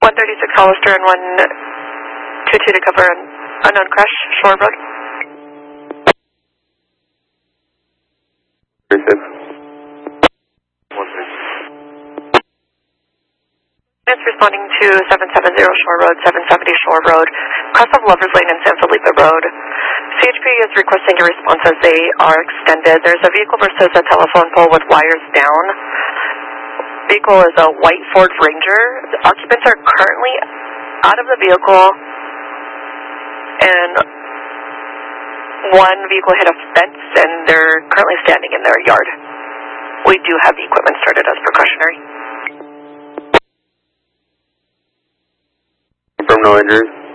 136 Hollister and 122 to cover an unknown crash, Shore Road. 36. 136. It's responding to 770 Shore Road, 770 Shore Road, cross of Lovers Lane and San Felipe Road. CHP is requesting a response as they are extended. There's a vehicle versus a telephone pole with wires down. Vehicle is a white Ford Ranger. The occupants are currently out of the vehicle, and one vehicle hit a fence, and they're currently standing in their yard. We do have the equipment started as precautionary. From no injuries.